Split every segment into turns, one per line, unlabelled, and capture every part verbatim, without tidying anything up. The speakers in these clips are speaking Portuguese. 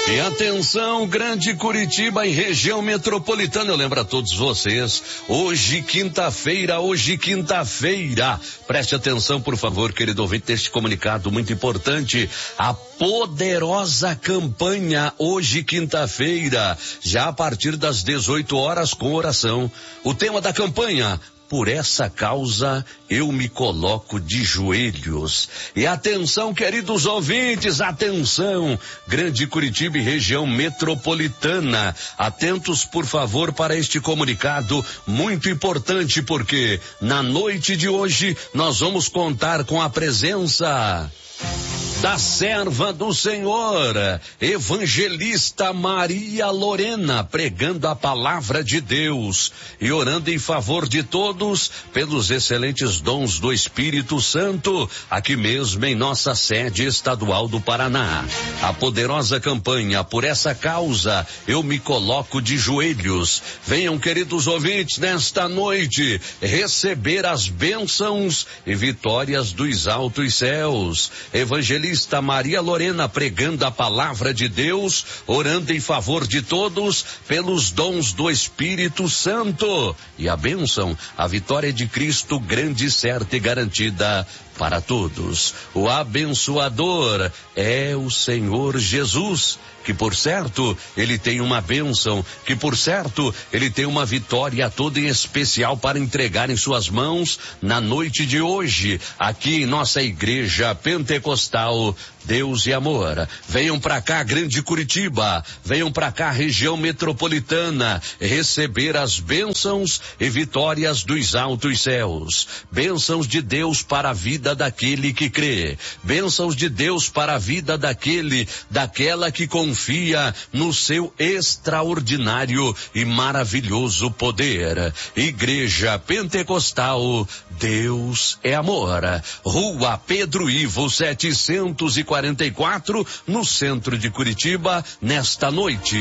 E atenção, Grande Curitiba e região metropolitana, eu lembro a todos vocês, hoje quinta-feira, hoje quinta-feira, preste atenção por favor, querido ouvinte, deste comunicado muito importante, a poderosa campanha, hoje quinta-feira, já a partir das dezoito horas com oração. O tema da campanha: por essa causa eu me coloco de joelhos. E atenção, queridos ouvintes, atenção, Grande Curitiba e região metropolitana. Atentos, por favor, para este comunicado muito importante, porque na noite de hoje nós vamos contar com a presença da serva do Senhor, evangelista Maria Lorena, pregando a palavra de Deus e orando em favor de todos pelos excelentes dons do Espírito Santo, aqui mesmo em nossa sede estadual do Paraná. A poderosa campanha, por essa causa eu me coloco de joelhos. Venham, queridos ouvintes, nesta noite receber as bênçãos e vitórias dos altos céus. Evangelista Maria Lorena pregando a palavra de Deus, orando em favor de todos pelos dons do Espírito Santo. E a bênção, a vitória de Cristo grande, certa e garantida para todos. O abençoador é o Senhor Jesus, que por certo ele tem uma bênção, que por certo ele tem uma vitória toda em especial para entregar em suas mãos na noite de hoje, aqui em nossa igreja pentecostal Deus e Amor. Venham para cá, Grande Curitiba, venham para cá, região metropolitana, receber as bênçãos e vitórias dos altos céus. Bênçãos de Deus para a vida daquele que crê, bênçãos de Deus para a vida daquele, daquela que confia no seu extraordinário e maravilhoso poder. Igreja Pentecostal Deus é Amor, Rua Pedro Ivo setecentos e quarenta e quatro, no centro de Curitiba, nesta noite.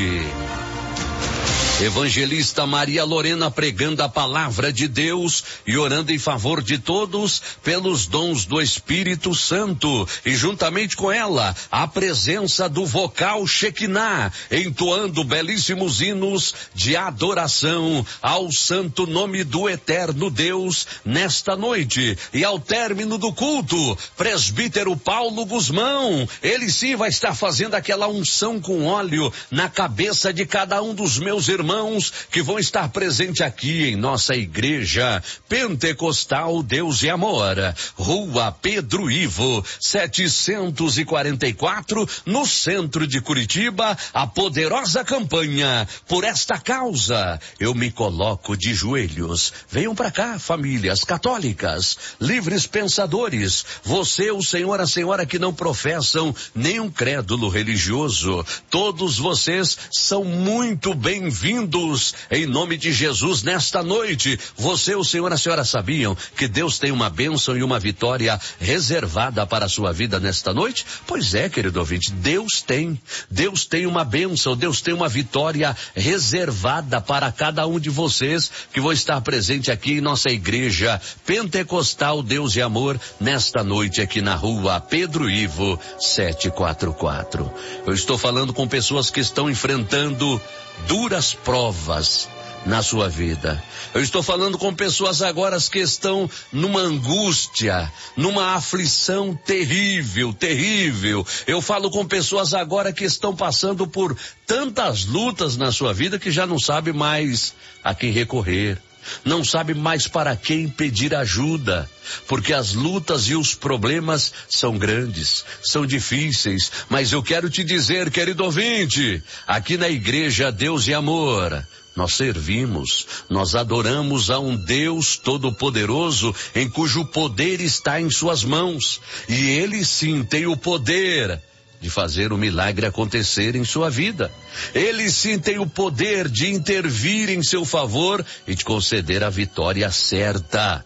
Evangelista Maria Lorena pregando a palavra de Deus e orando em favor de todos pelos dons do Espírito Santo, e juntamente com ela a presença do vocal Shekinah, entoando belíssimos hinos de adoração ao santo nome do eterno Deus nesta noite. E ao término do culto, presbítero Paulo Guzmão, ele sim vai estar fazendo aquela unção com óleo na cabeça de cada um dos meus irmãos que vão estar presentes aqui em nossa igreja pentecostal Deus e Amor, Rua Pedro Ivo setecentos e quarenta e quatro, no centro de Curitiba. A poderosa campanha, por esta causa eu me coloco de joelhos. Venham para cá, famílias católicas, livres pensadores, você, o senhor, a senhora que não professam nenhum crédulo religioso, todos vocês são muito bem-vindos em nome de Jesus nesta noite. Você, o senhor, a senhora sabiam que Deus tem uma bênção e uma vitória reservada para a sua vida nesta noite? Pois é, querido ouvinte, Deus tem, Deus tem uma bênção, Deus tem uma vitória reservada para cada um de vocês que vão estar presente aqui em nossa igreja pentecostal Deus e Amor nesta noite aqui na Rua Pedro Ivo setecentos e quarenta e quatro. Eu estou falando com pessoas que estão enfrentando duras provas na sua vida. Eu estou falando com pessoas agora que estão numa angústia, numa aflição terrível, terrível. Eu falo com pessoas agora que estão passando por tantas lutas na sua vida que já não sabe mais a quem recorrer. Não sabe mais para quem pedir ajuda, porque as lutas e os problemas são grandes, são difíceis, mas eu quero te dizer, querido ouvinte, aqui na igreja Deus e Amor, nós servimos, nós adoramos a um Deus todo-poderoso, em cujo poder está em suas mãos, e ele sim tem o poder de fazer o milagre acontecer em sua vida. Ele sim tem o poder de intervir em seu favor e de conceder a vitória certa.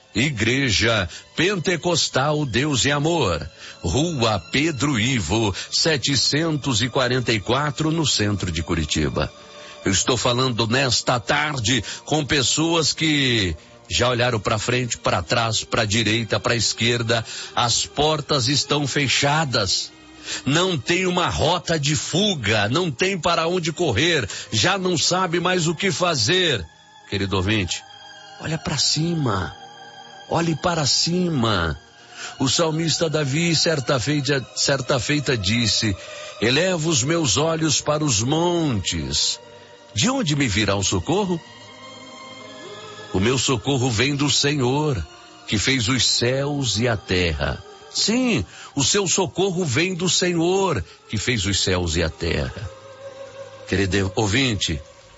Igreja Pentecostal Deus e Amor, Rua Pedro Ivo setecentos e quarenta e quatro, no centro de Curitiba. Eu estou falando nesta tarde com pessoas que já olharam para frente, para trás, para a direita, para a esquerda, as portas estão fechadas. não tem uma rota de fuga, não tem para onde correr, já não sabe mais o que fazer. Querido ouvinte, olha para cima, olhe para cima. O salmista Davi, certa feita, certa feita disse: elevo os meus olhos para os montes. De onde me virá o socorro? O meu socorro vem do Senhor, que fez os céus e a terra. Sim, o seu socorro vem do Senhor, que fez os céus e a terra. Querido ouvinte,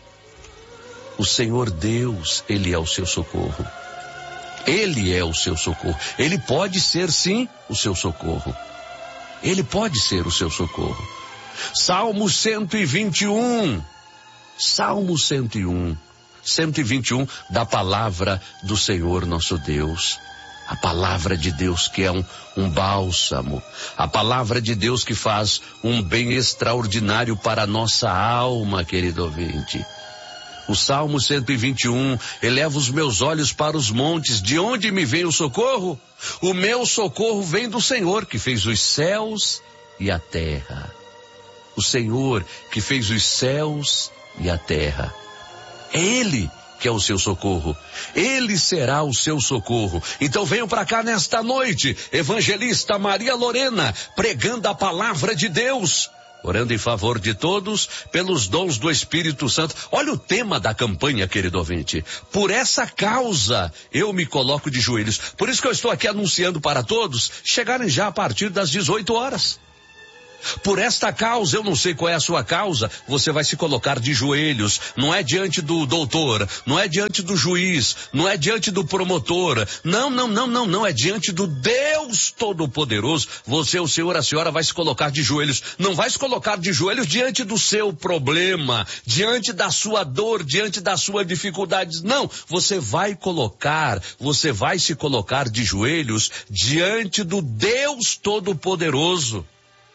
o Senhor Deus, Ele é o seu socorro. Ele é o seu socorro. Ele pode ser, sim, o seu socorro. Ele pode ser o seu socorro. Salmo cento e vinte e um. Salmo cento e um. cento e vinte e um da palavra do Senhor nosso Deus. A palavra de Deus que é um, um bálsamo. A palavra de Deus que faz um bem extraordinário para a nossa alma, querido ouvinte. O Salmo cento e vinte e um, eleva os meus olhos para os montes, de onde me vem o socorro? O meu socorro vem do Senhor, que fez os céus e a terra. O Senhor que fez os céus e a terra. É Ele que é o seu socorro. Ele será o seu socorro. Então venham para cá nesta noite, evangelista Maria Lorena, pregando a palavra de Deus, orando em favor de todos, pelos dons do Espírito Santo. Olha o tema da campanha, querido ouvinte. Por essa causa, eu me coloco de joelhos. Por isso que eu estou aqui anunciando para todos, chegarem já a partir das dezoito horas. Por esta causa, eu não sei qual é a sua causa, você vai se colocar de joelhos. Não é diante do doutor, não é diante do juiz, não é diante do promotor. Não, não, não, não, não, é diante do Deus Todo-Poderoso. Você, o senhor, a senhora vai se colocar de joelhos. Não vai se colocar de joelhos diante do seu problema, diante da sua dor, diante da sua dificuldade. Não, você vai colocar, você vai se colocar de joelhos diante do Deus Todo-Poderoso.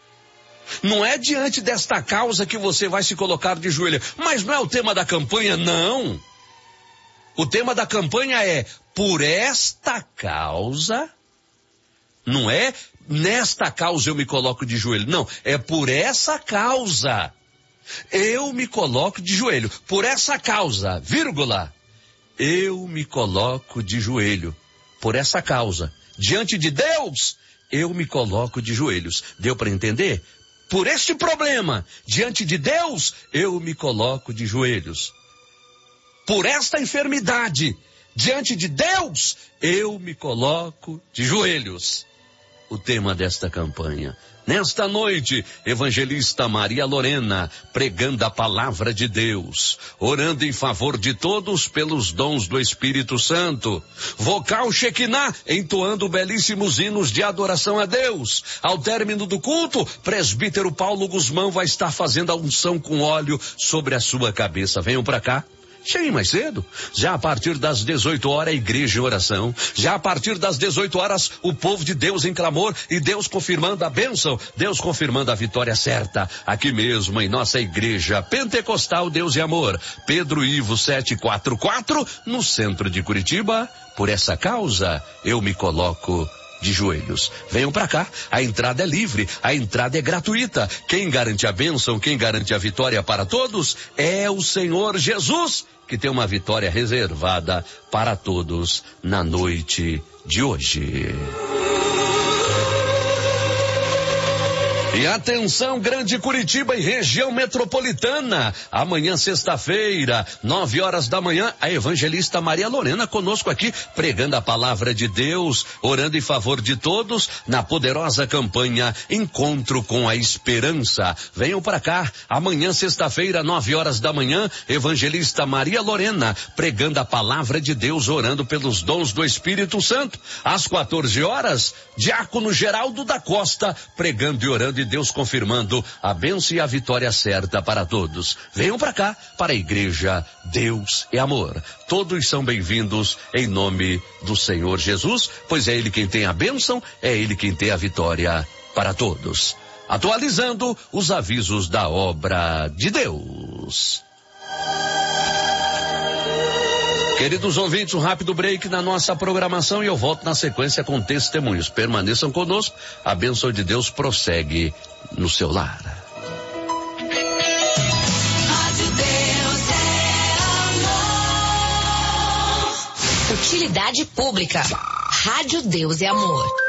Não é diante desta causa que você vai se colocar de joelho. Mas não é o tema da campanha, não. O tema da campanha é, por esta causa, não é nesta causa eu me coloco de joelho. Não, é por essa causa. Eu me coloco de joelho. Por essa causa, vírgula, eu me coloco de joelho. Por essa causa. Diante de Deus, eu me coloco de joelhos. Deu para entender? Por este problema, diante de Deus, eu me coloco de joelhos. Por esta enfermidade, diante de Deus, eu me coloco de joelhos. O tema desta campanha. Nesta noite, evangelista Maria Lorena, pregando a palavra de Deus, orando em favor de todos pelos dons do Espírito Santo. Vocal Shekinah, entoando belíssimos hinos de adoração a Deus. Ao término do culto, presbítero Paulo Guzmão vai estar fazendo a unção com óleo sobre a sua cabeça. Venham para cá. Cheguem mais cedo. Já a partir das dezoito horas, a igreja em oração. Já a partir das dezoito horas, o povo de Deus em clamor e Deus confirmando a bênção, Deus confirmando a vitória certa. Aqui mesmo em nossa igreja pentecostal Deus e Amor, Pedro Ivo setecentos e quarenta e quatro, no centro de Curitiba. Por essa causa, eu me coloco de joelhos. Venham para cá, a entrada é livre, a entrada é gratuita. Quem garante a bênção, quem garante a vitória para todos é o Senhor Jesus, que tem uma vitória reservada para todos na noite de hoje. E atenção, Grande Curitiba e região metropolitana. Amanhã, sexta-feira, nove horas da manhã, a evangelista Maria Lorena conosco aqui, pregando a palavra de Deus, orando em favor de todos, na poderosa campanha Encontro com a Esperança. Venham para cá. Amanhã, sexta-feira, nove horas da manhã, evangelista Maria Lorena, pregando a palavra de Deus, orando pelos dons do Espírito Santo. Às quatorze horas, diácono Geraldo da Costa, pregando e orando e Deus confirmando a bênção e a vitória certa para todos. Venham para cá, para a igreja Deus e Amor. Todos são bem-vindos em nome do Senhor Jesus, pois é Ele quem tem a bênção, é Ele quem tem a vitória para todos. Atualizando os avisos da obra de Deus. Queridos ouvintes, um rápido break na nossa programação e eu volto na sequência com testemunhos. Permaneçam conosco, a bênção de Deus prossegue no seu lar.
Utilidade pública. Rádio Deus é Amor.